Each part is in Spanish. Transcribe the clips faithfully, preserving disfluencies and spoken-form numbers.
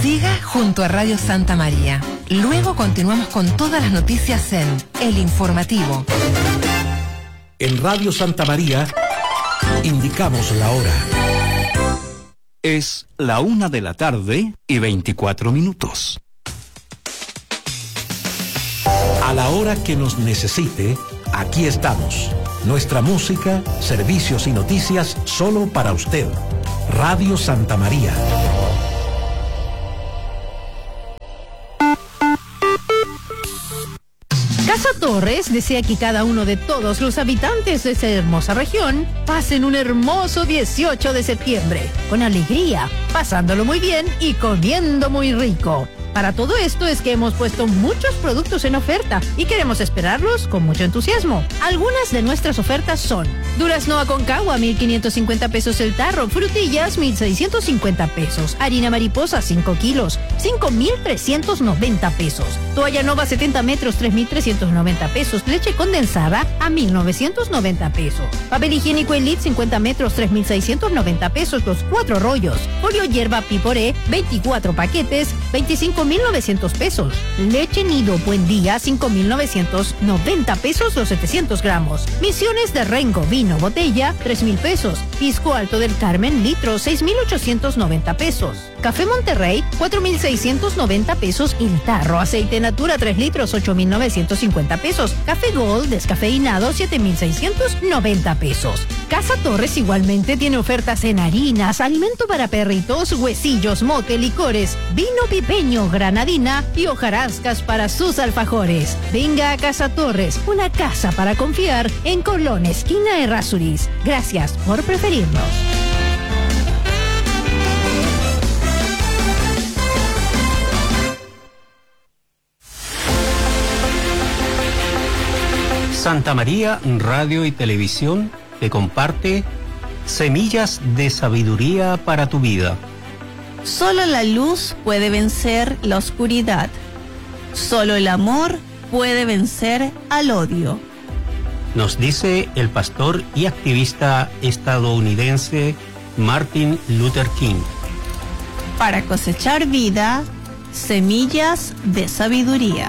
Siga junto a Radio Santa María. Luego continuamos con todas las noticias en El Informativo. En Radio Santa María indicamos la hora. Es la una de la tarde y veinticuatro minutos. A la hora que nos necesite, aquí estamos. Nuestra música, servicios y noticias solo para usted. Radio Santa María. Casa Torres desea que cada uno de todos los habitantes de esta hermosa región pasen un hermoso dieciocho de septiembre, con alegría, pasándolo muy bien y comiendo muy rico. Para todo esto es que hemos puesto muchos productos en oferta y queremos esperarlos con mucho entusiasmo. Algunas de nuestras ofertas son: durazno Aconcagua, mil quinientos cincuenta pesos el tarro; frutillas, mil seiscientos cincuenta pesos; harina mariposa, cinco kilos, cinco mil trescientos noventa pesos; toalla Nova setenta metros, tres mil trescientos noventa pesos; leche condensada a mil novecientos noventa pesos; papel higiénico Elite cincuenta metros, tres mil seiscientos noventa pesos los cuatro rollos; folio hierba Piporé, veinticuatro paquetes, veinticinco mil novecientos pesos; leche Nido Buen Día, cinco mil novecientos noventa pesos los setecientos gramos; misiones de Rengo vino botella, tres mil pesos; pisco Alto del Carmen litro, seis mil ochocientos noventa pesos; café Monterrey, cuatro mil seiscientos noventa pesos el tarro; aceite Natura tres litros, ocho mil novecientos cincuenta pesos; café Gold descafeinado, siete mil seiscientos noventa pesos. Casa Torres igualmente tiene ofertas en harinas, alimento para perritos, huesillos, mote, licores, vino pipeño, granadina y hojarascas para sus alfajores. Venga a Casa Torres, una casa para confiar, en Colón, esquina Errázuriz. Gracias por preferirnos. Santa María Radio y Televisión te comparte Semillas de Sabiduría para tu Vida. Solo la luz puede vencer la oscuridad. Solo el amor puede vencer al odio. Nos dice el pastor y activista estadounidense Martin Luther King. Para cosechar vida, semillas de sabiduría.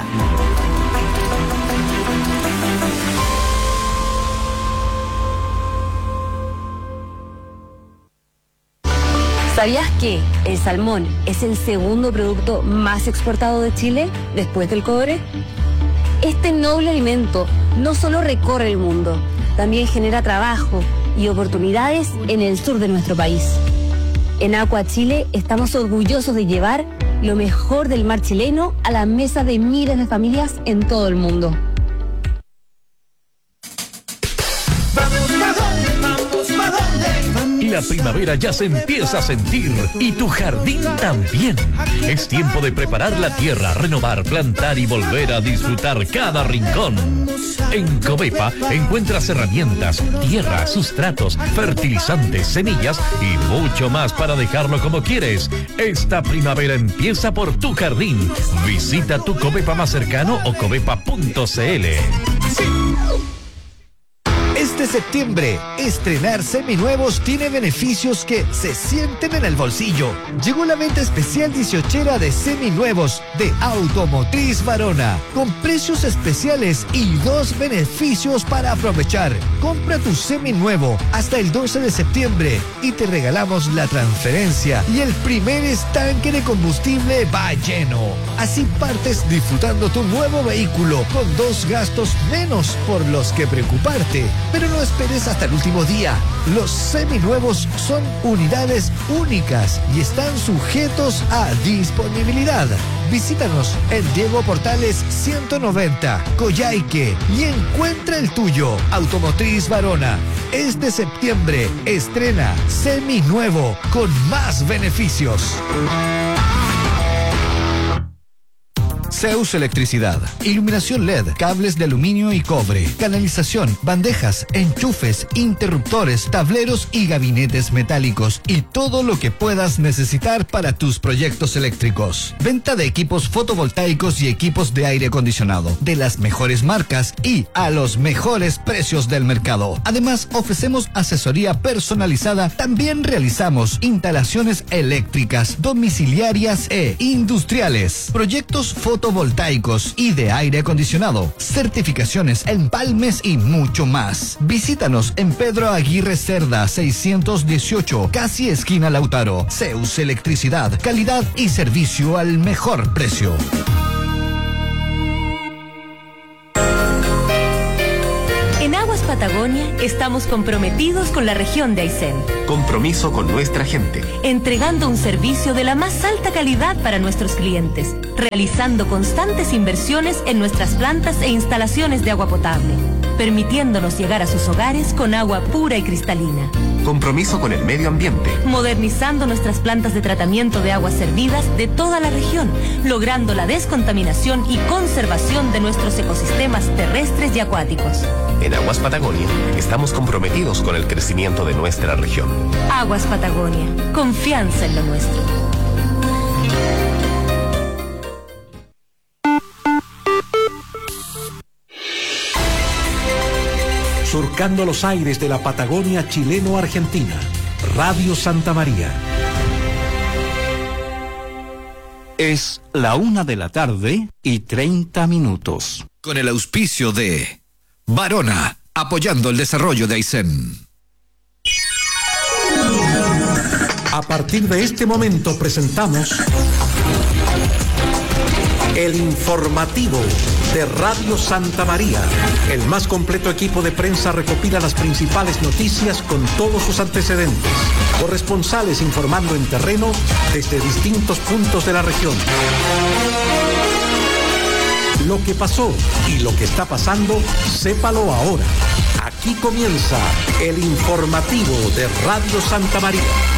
¿Sabías que el salmón es el segundo producto más exportado de Chile después del cobre? Este noble alimento no solo recorre el mundo, también genera trabajo y oportunidades en el sur de nuestro país. En Aqua Chile estamos orgullosos de llevar lo mejor del mar chileno a la mesa de miles de familias en todo el mundo. La primavera ya se empieza a sentir y tu jardín también. Es tiempo de preparar la tierra, renovar, plantar y volver a disfrutar cada rincón. En Covepa encuentras herramientas, tierra, sustratos, fertilizantes, semillas y mucho más para dejarlo como quieres. Esta primavera empieza por tu jardín. Visita tu Covepa más cercano o covepa punto cl. Este septiembre, estrenar seminuevos tiene beneficios que se sienten en el bolsillo. Llegó la venta especial dieciochera de seminuevos de Automotriz Varona, con precios especiales y dos beneficios para aprovechar. Compra tu seminuevo hasta el doce de septiembre y te regalamos la transferencia y el primer estanque de combustible va lleno. Así partes disfrutando tu nuevo vehículo con dos gastos menos por los que preocuparte. Pero no esperes hasta el último día. Los seminuevos son unidades únicas y están sujetos a disponibilidad. Visítanos en Diego Portales ciento noventa, Coyhaique, y encuentra el tuyo. Automotriz Varona. Este septiembre estrena seminuevo con más beneficios. Zeus Electricidad, iluminación L E D, cables de aluminio y cobre, canalización, bandejas, enchufes, interruptores, tableros y gabinetes metálicos y todo lo que puedas necesitar para tus proyectos eléctricos. Venta de equipos fotovoltaicos y equipos de aire acondicionado de las mejores marcas y a los mejores precios del mercado. Además, ofrecemos asesoría personalizada. También realizamos instalaciones eléctricas, domiciliarias e industriales, proyectos fotovoltaicos y de aire acondicionado, certificaciones, empalmes y mucho más. Visítanos en Pedro Aguirre Cerda seiscientos dieciocho, casi esquina Lautaro. Zeus Electricidad, calidad y servicio al mejor precio. En Aguas Patagonia estamos comprometidos con la región de Aysén. Compromiso con nuestra gente. Entregando un servicio de la más alta calidad para nuestros clientes, realizando constantes inversiones en nuestras plantas e instalaciones de agua potable, permitiéndonos llegar a sus hogares con agua pura y cristalina. Compromiso con el medio ambiente. Modernizando nuestras plantas de tratamiento de aguas servidas de toda la región, logrando la descontaminación y conservación de nuestros ecosistemas terrestres y acuáticos. En Aguas Patagonia estamos comprometidos con el crecimiento de nuestra región. Aguas Patagonia, confianza en lo nuestro. Surcando los aires de la Patagonia chileno-argentina. Radio Santa María. Es la una de la tarde y treinta minutos. Con el auspicio de Varona, apoyando el desarrollo de Aysén. A partir de este momento presentamos el informativo de Radio Santa María. El más completo equipo de prensa recopila las principales noticias con todos sus antecedentes. Corresponsales informando en terreno desde distintos puntos de la región. Lo que pasó y lo que está pasando, sépalo ahora. Aquí comienza el informativo de Radio Santa María.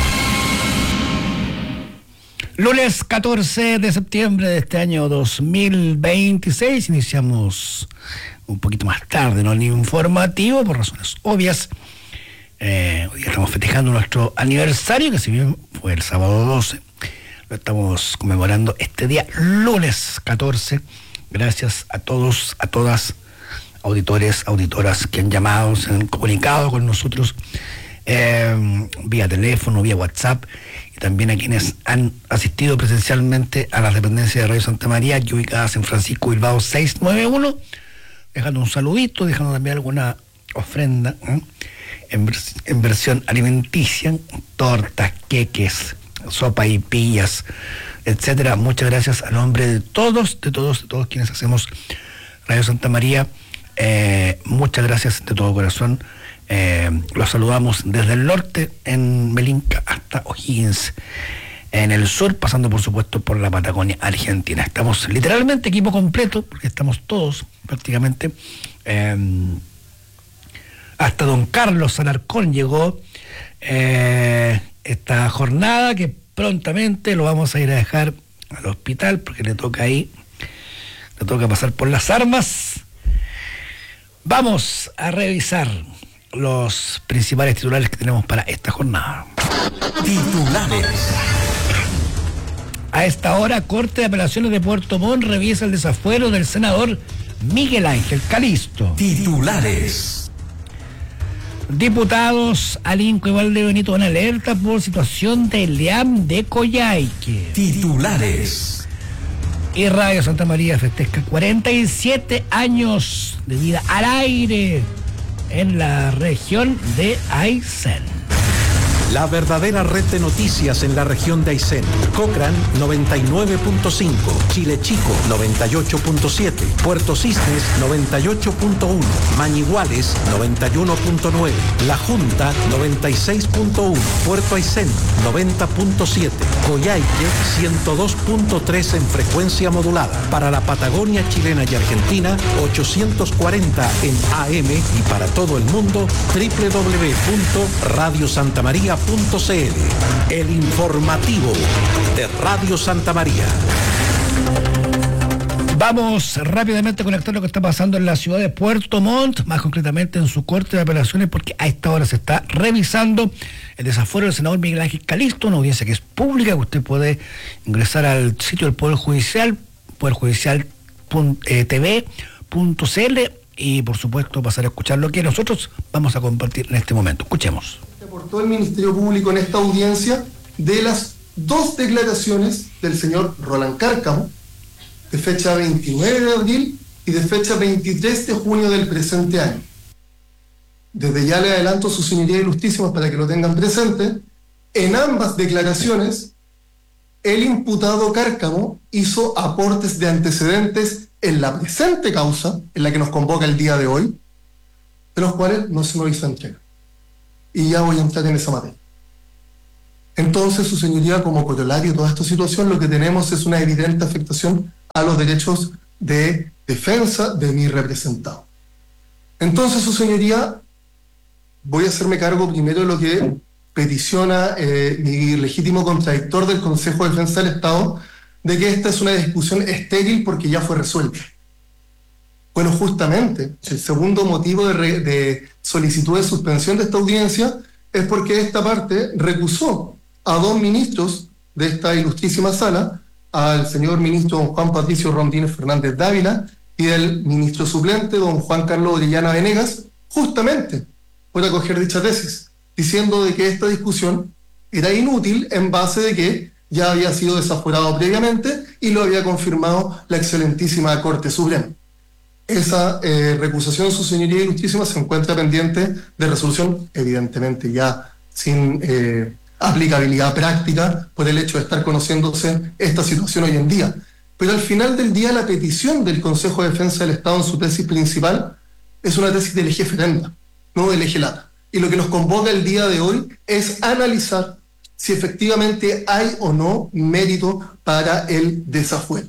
Lunes catorce de septiembre de este año dos mil veintiséis, iniciamos un poquito más tarde, ¿no? El informativo, por razones obvias. Eh, hoy estamos festejando nuestro aniversario, que si bien fue el sábado doce, lo estamos conmemorando este día, lunes catorce. Gracias a todos, a todas, auditores, auditoras que han llamado, se han comunicado con nosotros eh, vía teléfono, vía WhatsApp, y también a quienes han asistido presencialmente a las dependencias de Radio Santa María, aquí ubicadas en Francisco Bilbao seiscientos noventa y uno, dejando un saludito, dejando también alguna ofrenda ¿eh? en, vers- en versión alimenticia, tortas, queques, sopa y pillas, etcétera. Muchas gracias a nombre de todos, de todos, de todos quienes hacemos Radio Santa María. Eh, muchas gracias de todo corazón. Eh, los saludamos desde el norte, en Melinca, hasta O'Higgins, en el sur, pasando por supuesto por la Patagonia Argentina. Estamos literalmente equipo completo, porque estamos todos prácticamente. Eh, hasta don Carlos Alarcón llegó eh, esta jornada, que prontamente lo vamos a ir a dejar al hospital, porque le toca ahí, le toca pasar por las armas. Vamos a revisar los principales titulares que tenemos para esta jornada. Titulares. A esta hora, Corte de Apelaciones de Puerto Montt revisa el desafuero del senador Miguel Ángel Calisto. Titulares. Diputados Alinco y Valdebenito en alerta por situación de Leam de Coyhaique. Titulares. Y Radio Santa María festeja cuarenta y siete años de vida al aire en la región de Aysén. La verdadera red de noticias en la región de Aysén. Cochrane noventa y nueve punto cinco, Chile Chico noventa y ocho punto siete, Puerto Cisnes noventa y ocho punto uno, Mañiguales noventa y uno punto nueve, La Junta noventa y seis punto uno, Puerto Aysén noventa punto siete, Coyhaique ciento dos punto tres en frecuencia modulada. Para la Patagonia chilena y Argentina, ochocientos cuarenta en A M, y para todo el mundo, doble u doble u doble u punto radio santa maría punto c l. El informativo de Radio Santa María. Vamos rápidamente a conectar lo que está pasando en la ciudad de Puerto Montt, más concretamente en su corte de apelaciones, porque a esta hora se está revisando el desafuero del senador Miguel Ángel Calisto, una audiencia que es pública, que usted puede ingresar al sitio del Poder Judicial, poder judicial punto t v punto c l, y por supuesto pasar a escuchar lo que nosotros vamos a compartir en este momento. Escuchemos. Aportó el Ministerio Público en esta audiencia de las dos declaraciones del señor Roland Cárcamo, de fecha veintinueve de abril y de fecha veintitrés de junio del presente año. Desde ya le adelanto, su señoría ilustrísima, para que lo tengan presente, en ambas declaraciones el imputado Cárcamo hizo aportes de antecedentes en la presente causa, en la que nos convoca el día de hoy, de los cuales no se nos hizo entrega. Y ya voy a entrar en esa materia. Entonces, su señoría, como corolario de toda esta situación, lo que tenemos es una evidente afectación a los derechos de defensa de mi representado. Entonces, su señoría, voy a hacerme cargo primero de lo que peticiona eh, mi legítimo contradictor del Consejo de Defensa del Estado, de que esta es una discusión estéril porque ya fue resuelta. Bueno, justamente, el segundo motivo de, re, de solicitud de suspensión de esta audiencia es porque esta parte recusó a dos ministros de esta ilustrísima sala, al señor ministro don Juan Patricio Rondines Fernández Dávila y del ministro suplente don Juan Carlos Orellana Venegas, justamente por acoger dicha tesis, diciendo de que esta discusión era inútil en base de que ya había sido desaforado previamente y lo había confirmado la excelentísima Corte Suprema. Esa eh, recusación, su señoría ilustrísima, se encuentra pendiente de resolución, evidentemente ya sin eh, aplicabilidad práctica por el hecho de estar conociéndose esta situación hoy en día. Pero al final del día, la petición del Consejo de Defensa del Estado en su tesis principal es una tesis del eje Ferenda, no del eje Lata. Y lo que nos convoca el día de hoy es analizar si efectivamente hay o no mérito para el desafuero.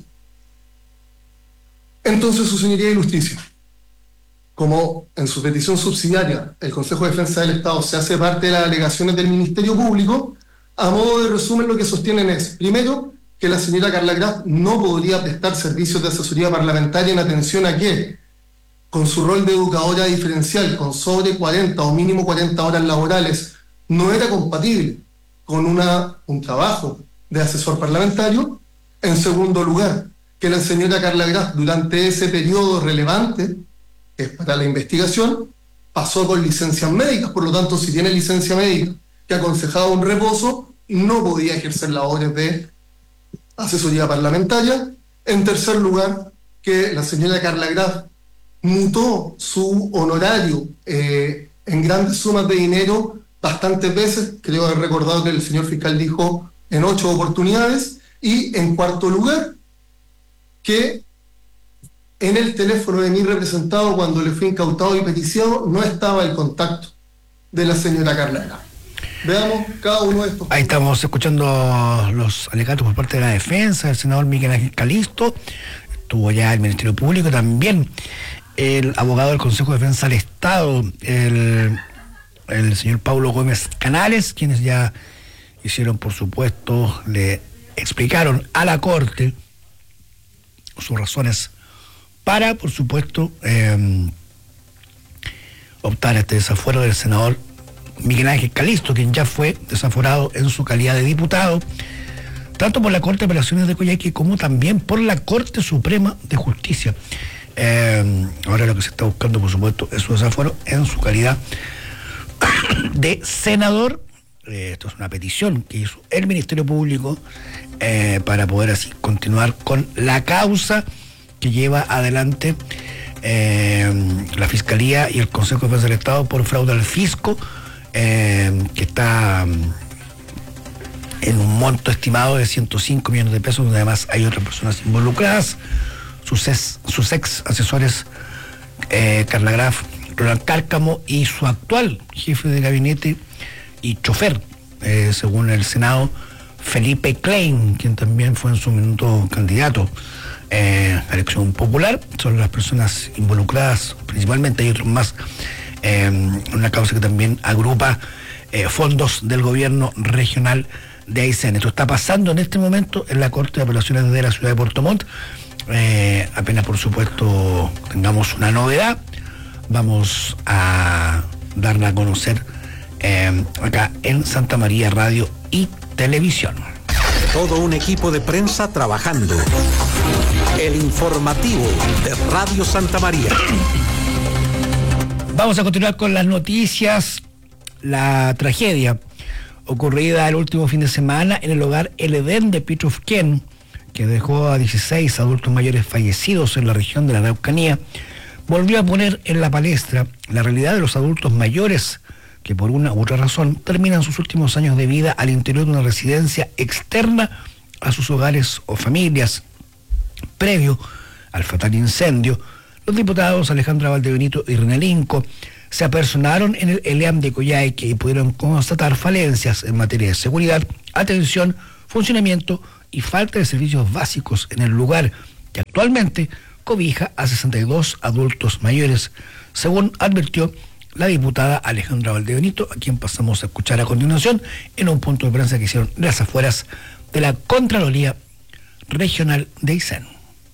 Entonces, su señoría ilustrísima, como en su petición subsidiaria el Consejo de Defensa del Estado se hace parte de las alegaciones del Ministerio Público, a modo de resumen lo que sostienen es, primero, que la señora Carla Graf no podría prestar servicios de asesoría parlamentaria en atención a que, con su rol de educadora diferencial, con sobre cuarenta o mínimo cuarenta horas laborales, no era compatible con una, un trabajo de asesor parlamentario. En segundo lugar, que la señora Carla Graf durante ese periodo relevante, que es para la investigación, pasó con licencias médicas, por lo tanto, si tiene licencia médica que aconsejaba un reposo, no podía ejercer labores de asesoría parlamentaria. En tercer lugar, que la señora Carla Graf mutó su honorario eh, en grandes sumas de dinero bastantes veces, creo haber recordado que el señor fiscal dijo en ocho oportunidades. Y en cuarto lugar, que en el teléfono de mi representado, cuando le fue incautado y peticiado, no estaba el contacto de la señora Carla Graf. Veamos cada uno de estos. Ahí estamos escuchando los alegatos por parte de la defensa del senador Miguel Ángel Calisto. Estuvo ya el Ministerio Público, también el abogado del Consejo de Defensa del Estado, el, el señor Paulo Gómez Canales, quienes ya hicieron, por supuesto, le explicaron a la Corte sus razones para, por supuesto, eh, optar a este desafuero del senador Miguel Ángel Calisto, quien ya fue desaforado en su calidad de diputado, tanto por la Corte de Apelaciones de Coyhaique como también por la Corte Suprema de Justicia. Eh, ahora lo que se está buscando, por supuesto, es su desafuero en su calidad de senador. Eh, esto es una petición que hizo el Ministerio Público eh, para poder así continuar con la causa que lleva adelante eh, la Fiscalía y el Consejo de Defensa del Estado por fraude al fisco, eh, que está en un monto estimado de ciento cinco millones de pesos, donde además hay otras personas involucradas, sus ex, sus ex asesores eh, Carla Graf, Roland Cárcamo y su actual jefe de gabinete y chofer, eh, según el Senado, Felipe Klein, quien también fue en su minuto candidato eh, a la elección popular. Son las personas involucradas, principalmente hay otros más, eh, en una causa que también agrupa eh, fondos del gobierno regional de Aysén. Esto está pasando en este momento en la Corte de Apelaciones de la ciudad de Puerto Montt. Eh, apenas, por supuesto, tengamos una novedad, vamos a darla a conocer eh, acá en Santa María Radio y Televisión. Todo un equipo de prensa trabajando. El informativo de Radio Santa María. Vamos a continuar con las noticias. La tragedia ocurrida el último fin de semana en el hogar El Edén de Pitrufquén, que dejó a dieciséis adultos mayores fallecidos en la región de la Araucanía, volvió a poner en la palestra la realidad de los adultos mayores que por una u otra razón terminan sus últimos años de vida al interior de una residencia externa a sus hogares o familias. Previo al fatal incendio, los diputados Alejandra Valdebenito y René Linco se apersonaron en el ELEAM de Coyhaique y pudieron constatar falencias en materia de seguridad, atención, funcionamiento y falta de servicios básicos en el lugar, que actualmente cobija a sesenta y dos adultos mayores, según advirtió la diputada Alejandra Valdebenito, a quien pasamos a escuchar a continuación en un punto de prensa que hicieron en las afueras de la Contraloría Regional de Aysén.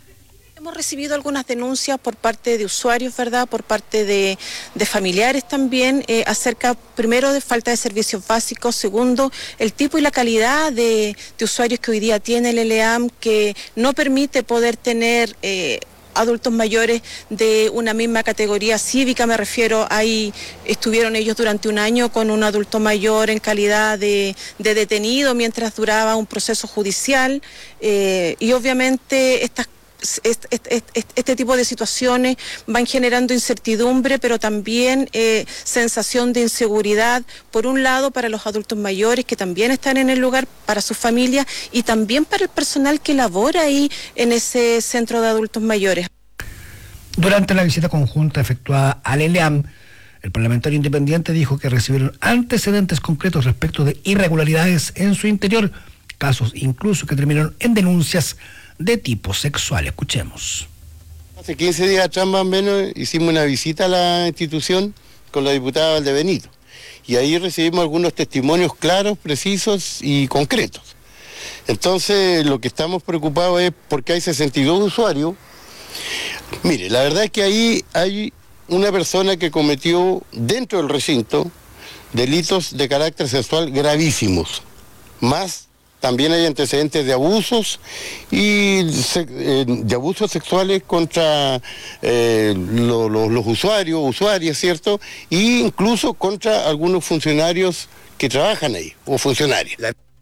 Hemos recibido algunas denuncias por parte de usuarios, ¿verdad?, por parte de, de familiares también, eh, acerca, primero, de falta de servicios básicos, segundo, el tipo y la calidad de, de usuarios que hoy día tiene el ELEAM, que no permite poder tener eh, adultos mayores de una misma categoría cívica, me refiero, ahí estuvieron ellos durante un año con un adulto mayor en calidad de, de detenido mientras duraba un proceso judicial, eh, y obviamente estas Este, este, este, este tipo de situaciones van generando incertidumbre, pero también eh, sensación de inseguridad, por un lado para los adultos mayores que también están en el lugar, para sus familias y también para el personal que labora ahí en ese centro de adultos mayores. Durante la visita conjunta efectuada al ELEAM, el parlamentario independiente dijo que recibieron antecedentes concretos respecto de irregularidades en su interior, casos incluso que terminaron en denuncias de tipo sexual. Escuchemos. Hace quince días atrás más o menos hicimos una visita a la institución con la diputada Valdebenito y ahí recibimos algunos testimonios claros, precisos y concretos. Entonces lo que estamos preocupados es porque hay sesenta y dos usuarios. Mire, la verdad es que ahí hay una persona que cometió dentro del recinto delitos de carácter sexual gravísimos, más también hay antecedentes de abusos y eh, de abusos sexuales contra eh, lo, lo, los usuarios, usuarias, ¿cierto? E incluso contra algunos funcionarios que trabajan ahí, o funcionarios.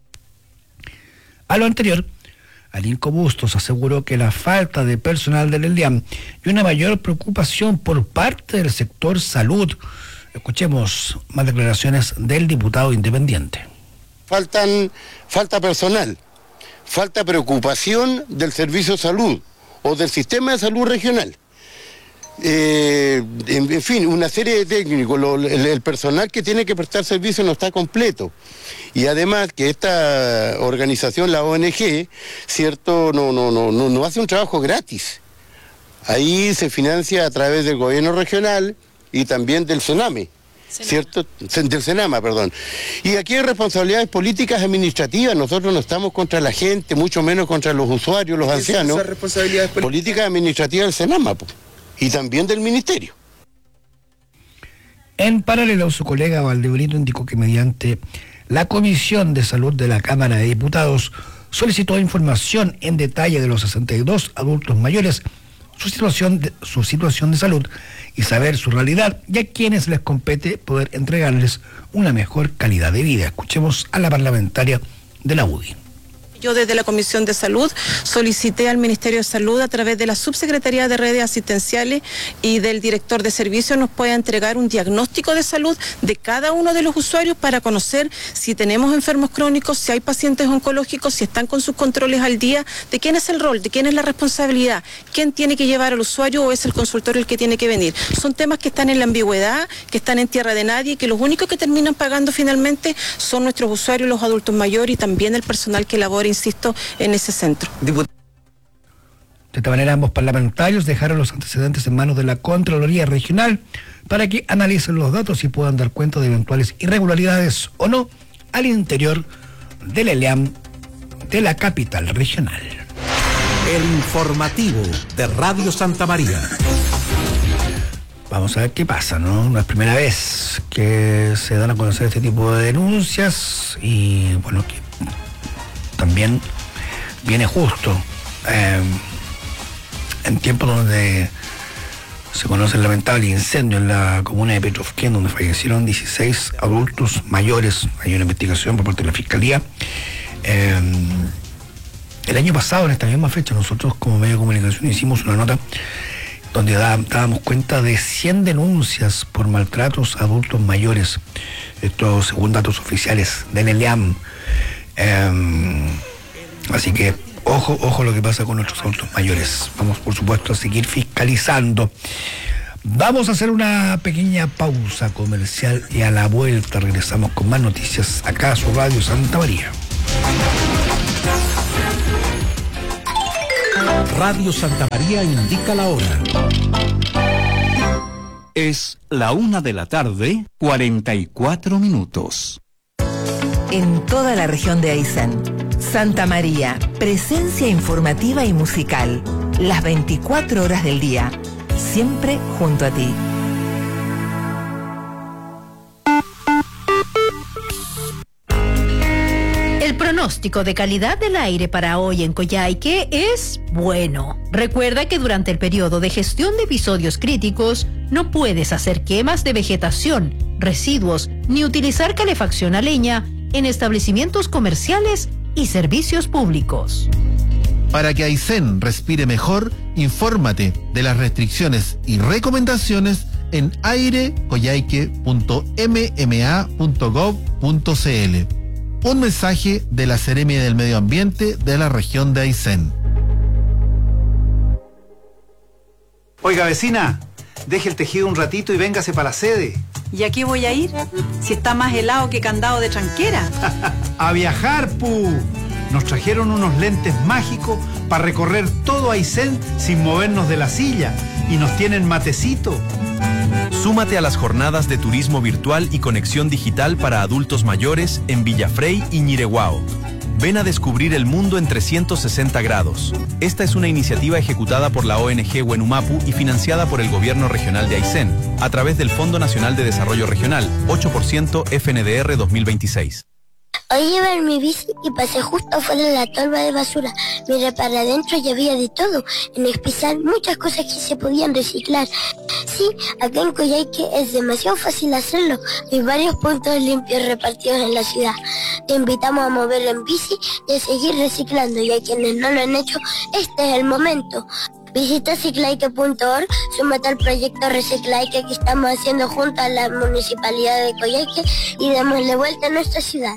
A lo anterior, Alinco Bustos aseguró que la falta de personal del ELEAM y una mayor preocupación por parte del sector salud. Escuchemos más declaraciones del diputado independiente. Faltan, falta personal, falta preocupación del servicio de salud o del sistema de salud regional. Eh, en, en fin, una serie de técnicos, lo, el, el personal que tiene que prestar servicio no está completo. Y además que esta organización, la O N G, cierto, no, no, no, no, no hace un trabajo gratis. Ahí se financia a través del gobierno regional y también del CENAME. ¿Cierto? Del Senama, perdón. Y aquí hay responsabilidades políticas administrativas. Nosotros no estamos contra la gente, mucho menos contra los usuarios, los ancianos. Esas responsabilidades políticas administrativas del Senama, po, y también del Ministerio. En paralelo, su colega Valdebenito indicó que mediante la Comisión de Salud de la Cámara de Diputados solicitó información en detalle de los sesenta y dos adultos mayores, su situación de, su situación de salud y saber su realidad, y a quienes les compete poder entregarles una mejor calidad de vida. Escuchemos a la parlamentaria de la U D I. Yo desde la Comisión de Salud solicité al Ministerio de Salud a través de la Subsecretaría de Redes Asistenciales y del Director de Servicios nos pueda entregar un diagnóstico de salud de cada uno de los usuarios para conocer si tenemos enfermos crónicos, si hay pacientes oncológicos, si están con sus controles al día, de quién es el rol, de quién es la responsabilidad, quién tiene que llevar al usuario o es el consultorio el que tiene que venir. Son temas que están en la ambigüedad, que están en tierra de nadie y que los únicos que terminan pagando finalmente son nuestros usuarios, los adultos mayores y también el personal que labora, insisto, en ese centro. De esta manera, ambos parlamentarios dejaron los antecedentes en manos de la Contraloría Regional para que analicen los datos y puedan dar cuenta de eventuales irregularidades o no al interior del ELEAM de la capital regional. El informativo de Radio Santa María. Vamos a ver qué pasa, ¿no? No es primera vez que se dan a conocer este tipo de denuncias y, bueno, que también viene justo eh, en tiempos donde se conoce el lamentable incendio en la comuna de Petrofquén, donde fallecieron dieciséis adultos mayores. Hay una investigación por parte de la Fiscalía. Eh, el año pasado, en esta misma fecha, nosotros como medio de comunicación hicimos una nota donde da, dábamos cuenta de cien denuncias por maltratos a adultos mayores. Esto según datos oficiales del ELEAM. Eh, así que ojo, ojo lo que pasa con nuestros adultos mayores. Vamos, por supuesto, a seguir fiscalizando. Vamos a hacer una pequeña pausa comercial y a la vuelta regresamos con más noticias acá a su Radio Santa María. Radio Santa María indica la hora. Es la una de la tarde, cuarenta y cuatro minutos. En toda la región de Aysén, Santa María, presencia informativa y musical, las veinticuatro horas del día, siempre junto a ti. El pronóstico de calidad del aire para hoy en Coyhaique es bueno. Recuerda que durante el periodo de gestión de episodios críticos no puedes hacer quemas de vegetación, residuos ni utilizar calefacción a leña en establecimientos comerciales y servicios públicos. Para que Aysén respire mejor, infórmate de las restricciones y recomendaciones en aire coyhaique punto m m a punto gov punto c l. Un mensaje de la Seremia del Medio Ambiente de la región de Aysén. Oiga, vecina, deje el tejido un ratito y véngase para la sede. ¿Y a qué voy a ir? Si está más helado que candado de tranquera. ¡A viajar, pu! Nos trajeron unos lentes mágicos para recorrer todo Aysén sin movernos de la silla. Y nos tienen matecito. Súmate a las jornadas de turismo virtual y conexión digital para adultos mayores en Villafrey y Ñireguao. Ven a descubrir el mundo en trescientos sesenta grados. Esta es una iniciativa ejecutada por la O N G Huenumapu y financiada por el Gobierno Regional de Aysén, a través del Fondo Nacional de Desarrollo Regional, ocho por ciento F N D R dos mil veintiséis. Hoy iba en mi bici y pasé justo fuera de la tolva de basura. Miré para adentro y había de todo. En especial muchas cosas que se podían reciclar. Sí, acá en Coyhaique es demasiado fácil hacerlo. Hay varios puntos limpios repartidos en la ciudad. Te invitamos a mover en bici y a seguir reciclando. Y a quienes no lo han hecho, este es el momento. Visita ciclaique punto org, súmate al proyecto Reciclaique que estamos haciendo junto a la Municipalidad de Coyhaique y démosle vuelta a nuestra ciudad.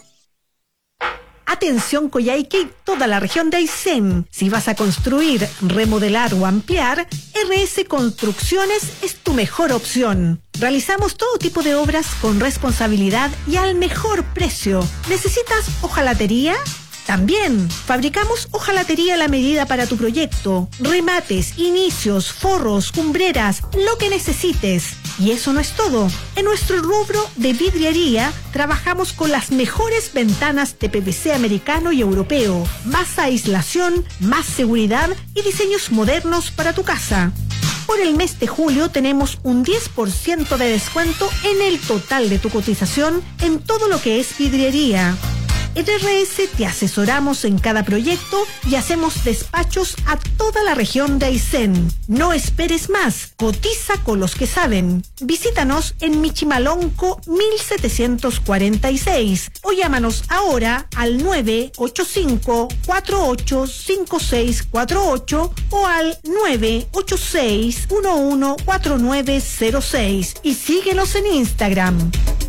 Atención Coyhaique y toda la región de Aysén. Si vas a construir, remodelar o ampliar, R S Construcciones es tu mejor opción. Realizamos todo tipo de obras con responsabilidad y al mejor precio. ¿Necesitas hojalatería? También fabricamos hojalatería a la medida para tu proyecto, remates, inicios, forros, cumbreras, lo que necesites. Y eso no es todo. En nuestro rubro de vidriería trabajamos con las mejores ventanas de P V C americano y europeo, más aislación, más seguridad y diseños modernos para tu casa. Por el mes de julio tenemos un diez por ciento de descuento en el total de tu cotización en todo lo que es vidriería. En R S te asesoramos en cada proyecto y hacemos despachos a toda la región de Aysén. No esperes más, cotiza con los que saben. Visítanos en Michimalonco mil setecientos cuarenta y seis o llámanos ahora al nueve ocho cinco, cuatro ocho cinco seis cuatro ocho o al nueve ocho seis, uno uno cuatro nueve cero seis y síguenos en Instagram.